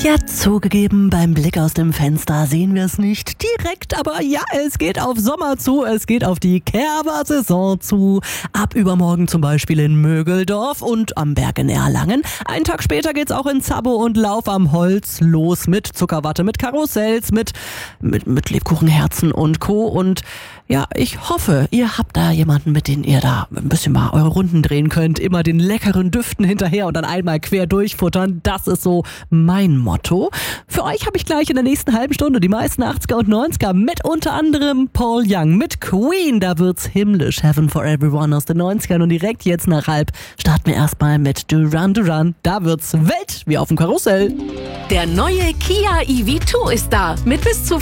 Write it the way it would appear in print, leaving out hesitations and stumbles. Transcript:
Ja, zugegeben, beim Blick aus dem Fenster sehen wir es nicht direkt, aber ja, es geht auf Sommer zu, es geht auf die Kerber-Saison zu. Ab übermorgen zum Beispiel in Mögeldorf und am Berg in Erlangen. Einen Tag später geht's auch in Zabbo und Lauf am Holz los mit Zuckerwatte, mit Karussells, mit Lebkuchenherzen und Co. Und ja, ich hoffe, ihr habt da jemanden, mit dem ihr da ein bisschen mal eure Runden drehen könnt. Immer den leckeren Düften hinterher und dann einmal quer durchfuttern. Das ist so mein Motto. Für euch habe ich gleich in der nächsten halben Stunde die meisten 80er und 90er mit unter anderem Paul Young, mit Queen. Da wird's himmlisch. Heaven for Everyone aus den 90ern. Und direkt jetzt nach halb starten wir erstmal mit Duran Duran. Da wird's wild wie auf dem Karussell. Der neue Kia EV2 ist da. Mit bis zu